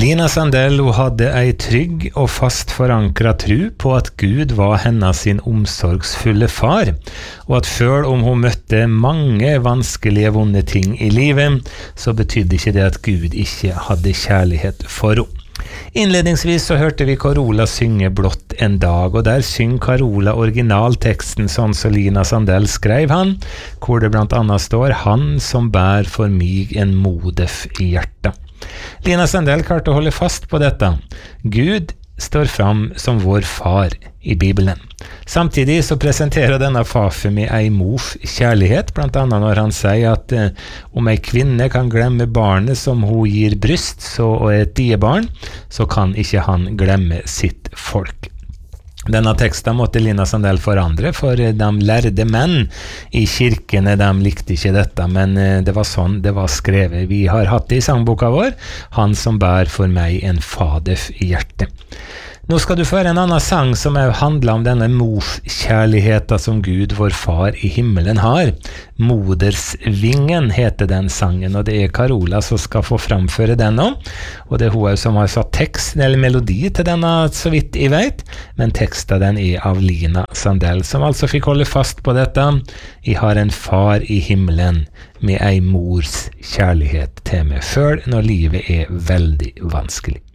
Lina Sandell hun hadde ei trygg og fast forankret tro på at Gud var hennes sin omsorgsfulle far, og at selv om hun møtte mange vanskelige vonde ting i livet, så betydde ikke det at Gud ikke hadde kjærlighet for henne. Innledningsvis så hørte vi Carola synge Blått en dag, og der synger Carola originalteksten sånn som Lina Sandell skrev han, hvor det blant annet står «Han som bær for mig en modef i hjertet». Lina Sandell klarte å holde fast på dette. Gud står fram som vår far i Bibelen. Samtidig så presenterer denne fafen med ei mors kjærlighet, blant annet når han sier at om ei kvinne kan glemme barnet som hun gir bryst, og et diebarn, så kan ikke han glemme sitt folk. Denne teksten måtte Lina Sandell forandre, for de lærde menn i kirkene, de likte ikke dette, men det var sånn det var skrevet. Vi har hatt det i sangboka vår, «Han som bær for meg en fadef i hjertet». Nå skal du få høre en annen sang som handler om denne morskjærligheten som Gud, vår far i himmelen har. Modersvingen heter den sangen, og det er Carola som skal få framføre den nå. Og det er hun som har satt tekst eller melodi til denne, så vidt jeg vet. Men teksten den er av Lina Sandell, som altså fikk holde fast på dette. Jeg har en far i himmelen med ei mors kjærlighet til meg, selv når livet er veldig vanskelig.